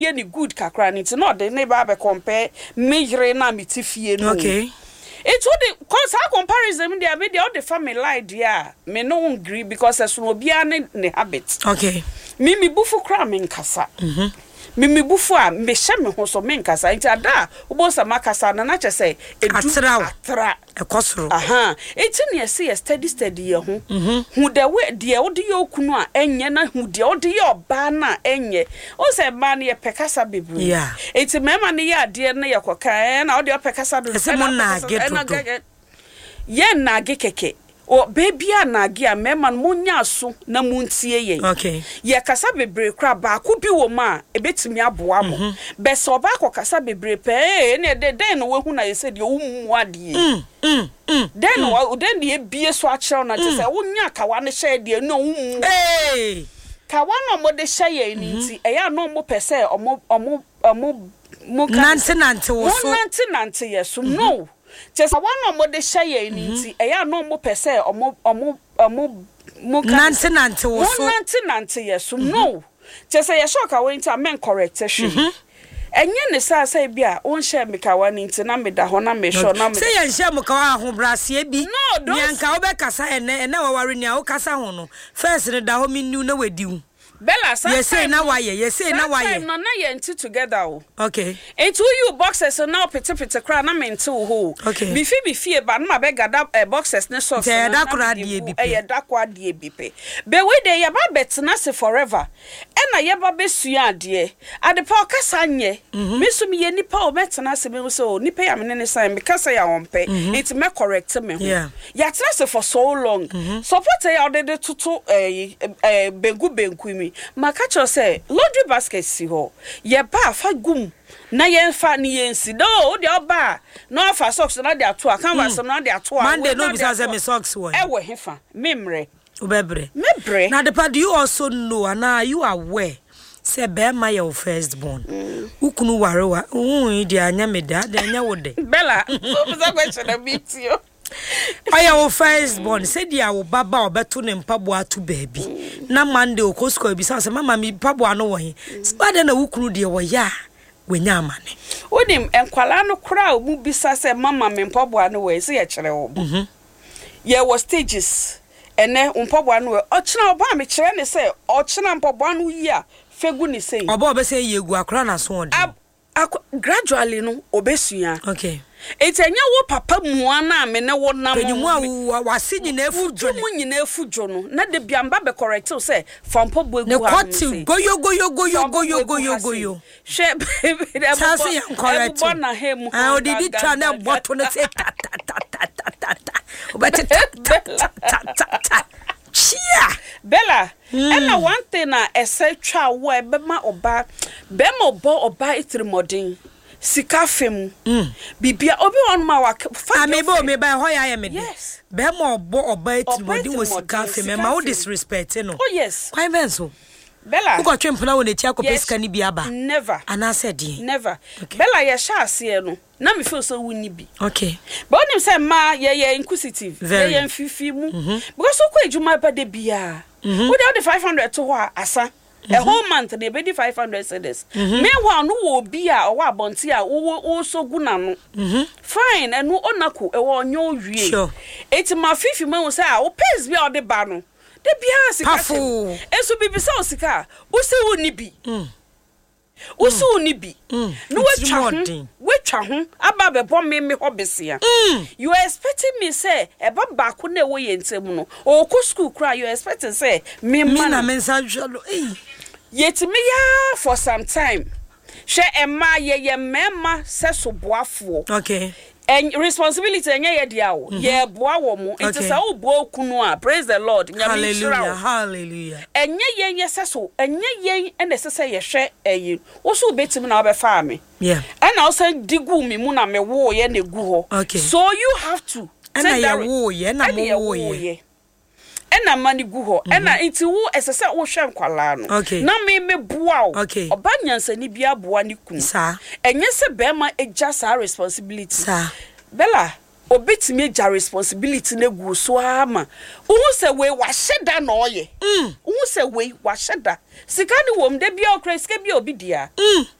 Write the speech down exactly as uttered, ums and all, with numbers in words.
ye ni good kakra ni ti no de ne ba be compare me yire na me ti fie no okay it would cause our comparison there me the the family lie there me no agree because as no bia ne ne habit okay me me bufu kra me nkasa mhm me me bufu a me hye me ho so me nkasa nti ada obosa makasa na na che say edu atra ekosoro aha enti ne se ye steady steady ye ho hu de we de wo de okunu a enye na hu de wo de ye oba na enye o se ma na ye pekasa bebu yeah enti mema ne ye ade na ye koka na wo de pekasa do se mo na age ye na age keke o baby na age a mema no nya so na muntie ye okay ye kasa bebre kra ba ko bi wo ma ebetimi aboa mo be so ba ko kasa bebre pe e ne de den no we hu na ye se de wo mu ade mm mm mm den no den de bie so a kire na je se wo nya kawa ne hye de no wo mu eh kawa no mo de hye ye ni nti e ya no mo pese omo omo omo mo nante nante wo so nante nante ye so no just one mo de hye ni nti e ya no mo pese omo omo omo mo nante nante wo so nante nante ye so no just say ye shock away nti amen correct hwe enye ne sa sa bia won hye mekawa ni nti na meda ho na me sure na me say ye hye mekawa ho brase bi nyanka wo be kasa ene ene waware ni a wo kasa ho no first ne da ho minnu na wadiu Bella, yes, say now why, yes, say now why. No, na ye nti together. Okay. Into you boxes so now pete pete kra na me nti ho. Okay. Bi fi bi fie ba na be gada boxes ne sauce. Say da kra die bi pe. Eh da kwa die bi pe. Be we dey ye ba betena se forever. E na ye ba besua ade. Ade pa okasa nye. Me so me ye nipa o betena se me so nipa ya me ne sign me kasa ya wonpe. It me correct me ho. Yeah. Ya tena se for so long. Support ya ode de tutu eh eh bengu benku mi. Makacho say laundry basket si ho ye ba fa gum na ye fa ni ye nsi do o de oba no afa socks na de ato aka wa so na de ato a Monday no be say me socks wo e we hefa memre obebre mebre na the part you also know and are you aware say be my your first born ukunu ware wa hu di anya me da de anya wo de Bella so be say question na beat you I your first born said ya wo baba obeto ne mpabo atu baabi na Monday okosko bi say mama mi mpabo ano wo he spada na wukunu de wo ya wenya amane onim enkwala no kra omu bisa say mama mi mpabo ano wo say ye kire wo mhm ye was stages ene mpabo ano wo ochina oba me kire ne say ochina mpabo ano yi a fegu ni say oba obe say yegu akra na so ode gradually no obesua okay etenya wo papa mua na me ne wo nam penyu a wase nyina afudwo mu nyina afudwo no na de biamba be correct say fampo boegu ne kwati goyo goyo goyo goyo goyo goyo she sase yan correct na hemu ah odidi twa na boto ne say ta ta ta ta ta ta obete ta ta ta chia Bella ena one thing na ese twa wo e be ma oba be ma obo oba itrimoden sika fem bibia obi won ma wa fa me bo me ba ho ya ya me de yes be ma obo oba itrimoden wo sika fem ma wo disrespect no oh yes kwai ben so Bella uko twempuna wo ne ti akọ pesika ni bi aba never ana said never Bella ye sha ase no na me feel so woni bi okay but onim say ma ye ye inquisitive ye ye mfifi mu because so kwa ejuma ba de bia wo de five hundred to ho asa a whole month they be five hundred cedis meanwhile no wo bi a o wa bonti a wo so gu na no fine enu onako e wo onyo wie sure eti ma fifi ma wo say a wo pace bi a o de ba no de bia sika enso bibi sa o sika wo se wo ni bi wo se wo ni bi no we twa ho we twa ho aba be bom me me hobesia you are expecting me say e ba ba ko na wo ye ntem no o ko school kra you expecting say me man na me nsa hwalo eh yetimi ya for some time she emma ye ye mema se so boafo okay and responsibility enye ye dia wo ye boa wo mu it is how bo kunu a praise the Lord nyame shira hallelujah hallelujah enye ye ye se so enye ye ene se se ye hwe eyi wo so betimi na obefa me yeah and also digu mi mu na me wo ye na gu ho okay so you have to and na ye wo ye na mo wo ye ena mani gu ho ena enti wo esese wo hwe nkwala no na me me boa o obanyansa ni bia boa ni kunu sa enye se be ma eja sa responsibility sa Bella obetimi gya responsibility na gu so ama wo se we wa hyeda na oye mm wo se we wa hyeda sika ni wom de bia okra sika bia obi dia mm